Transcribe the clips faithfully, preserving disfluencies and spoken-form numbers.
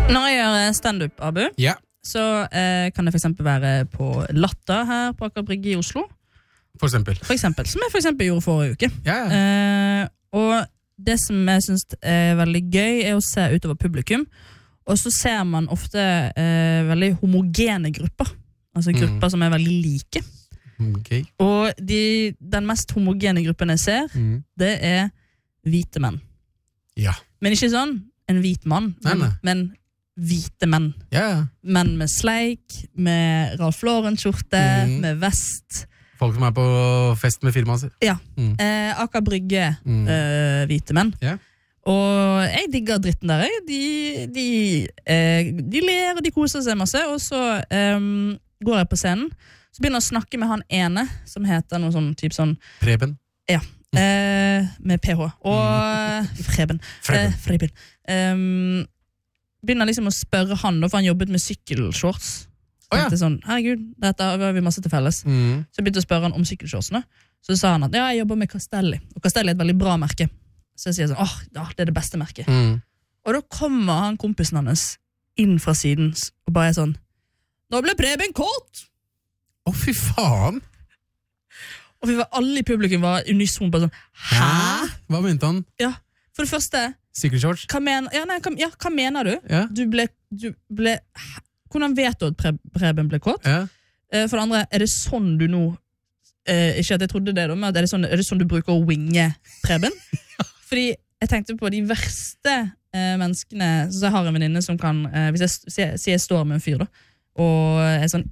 Når jeg gjør stand-up, Abu, Ja. så eh, kan det for eksempel være på Latter her på Aker Brygge i Oslo. For eksempel. For eksempel, som jeg for eksempel gjorde forrige uke. Ja, ja. Eh, og det som jeg synes er veldig gøy, er å se utover publikum. Og så ser man ofte eh, veldig homogene grupper. Altså grupper mm. som er veldig like. Okay. Og de, den mest homogene gruppen jeg ser, mm. det er hvite menn. Ja. Men ikke sånn en hvit mann, men, nei, nei. men hvite menn. Ja, ja. Menn med sleik, med Ralph Lauren-skjorte, mm. med vest. Folk som er på fest med firmaet sitt. Ja. Mm. Eh, Aker Brygge, mm. eh, hvite menn. Ja. Og jeg digger dritten der. Jeg. De, de, eh, de ler og de koser seg masse, og så eh, går jeg på scenen. Så begynner jeg å snakke med han ene, som heter noe sånn, typ sånn... Preben. Ja, eh, med P H. Og mm. Freben. Freben. Eh, Freben. Um, begynner liksom å spørre han, for han jobbet med sykkelshorts. Oh, ja. Sånn, herregud, dette har vi masse til felles. Mm. Så jeg begynte å spørre han om sykkelshortsene. Så sa han at, ja, jeg jobber med Castelli. Og Castelli er et veldig bra merke. Så jeg sier sånn, åh, ja, det er det beste merket. Mm. Og da kommer han kompisen hans inn fra siden, og bare er sånn, nå ble Preben kåt! Å, oh, fy faen! Og vi var alle i publikum var unison på sånn, hæ? Hva mente han? Ja, for det første... Sykkelshorts? Hva, men, ja, nei, hva, ja, hva mener du? Ja. Du ble... Du ble hvordan vet du at Pre, Preben ble kåt? Ja. Eh, for det andre, er det sånn du nå... Eh, ikke at jeg trodde det da, men er det sånn, er det sånn du bruker å winge Preben? Fordi jeg tenkte på de verste eh, menneskene, så jeg har en venninne som kan... Eh, hvis jeg sier jeg, jeg står med en fyr da, og er sånn...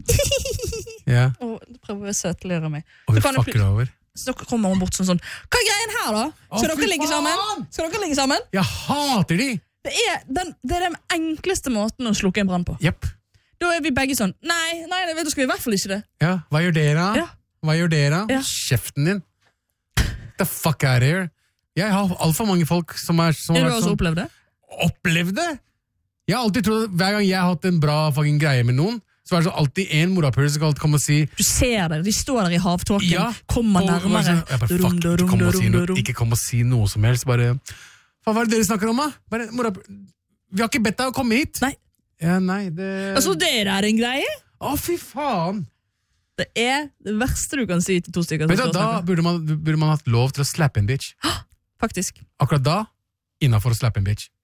Ja. Og prøver å søtligere meg. Og vi fucker over. Så kommer hun bort sånn sånn, hva er greien her da? Skal Å, dere ligge sammen? Skal dere ligge sammen? Jeg hater de! Det er den, det er den enkleste måten å slukke en brann på. Yep. Da er vi begge sånn, nei, nei, da skal vi i hvert fall ikke det. Ja, hva gjør dere? Ja. Hva gjør dere? Ja. Kjeften din. The fuck out of here. Jeg har alt for mange folk som er som Er du er også sånn, opplevd det? Opplevd det? Jeg har alltid trodd, hver gang jeg har hatt en bra fucking greie med noen, så er det så alltid en morapuler som alltid kommer og si du ser det, de står der i havtåken, ja, kommer nærmere. Jeg bare, fuck, ikke kom, si noe, ikke kom og si noe som helst. Bare, hva er det dere snakker om da? Bare, vi har ikke bedt deg å komme hit. Nei. Ja, nei, det... Altså, det er en greie? Å, fy faen. Det er det verste du kan si til to stykker. Vet du, da burde man, burde man hatt lov til å slappe en bitch. Faktisk. Akkurat da, innenfor å slappe en bitch.